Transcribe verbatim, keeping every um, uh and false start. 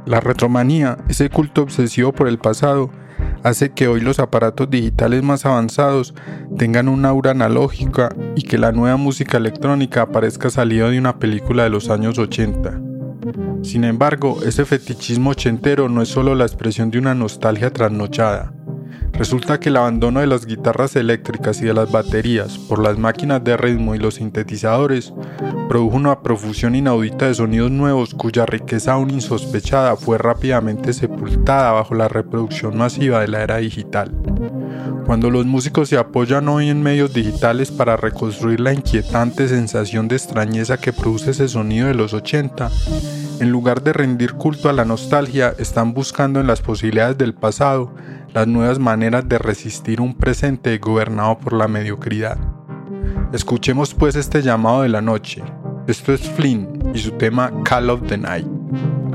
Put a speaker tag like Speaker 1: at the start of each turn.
Speaker 1: La retromanía, ese culto obsesivo por el pasado, hace que hoy los aparatos digitales más avanzados tengan una aura analógica y que la nueva música electrónica parezca salida de una película de los años ochenta. Sin embargo, ese fetichismo ochentero no es solo la expresión de una nostalgia trasnochada. Resulta que el abandono de las guitarras eléctricas y de las baterías por las máquinas de ritmo y los sintetizadores produjo una profusión inaudita de sonidos nuevos cuya riqueza aún insospechada fue rápidamente sepultada bajo la reproducción masiva de la era digital. Cuando los músicos se apoyan hoy en medios digitales para reconstruir la inquietante sensación de extrañeza que produce ese sonido de los ochenta, en lugar de rendir culto a la nostalgia, están buscando en las posibilidades del pasado las nuevas maneras de resistir un presente gobernado por la mediocridad. Escuchemos pues este llamado de la noche. Esto es Flynn y su tema Call of the Night.